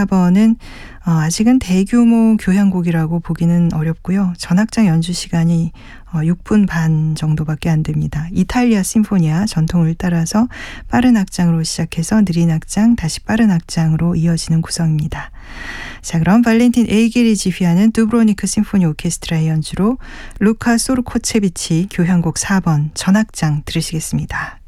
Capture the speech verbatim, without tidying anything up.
사 번은 어, 아직은 대규모 교향곡이라고 보기는 어렵고요. 전악장 연주 시간이 어, 육 분 반 정도밖에 안 됩니다. 이탈리아 심포니아 전통을 따라서 빠른 악장으로 시작해서 느린 악장, 다시 빠른 악장으로 이어지는 구성입니다. 자, 그럼 발렌틴 에이겔이 지휘하는 두브로니크 심포니 오케스트라의 연주로 루카 소르코체비치 교향곡 사 번 전악장 들으시겠습니다.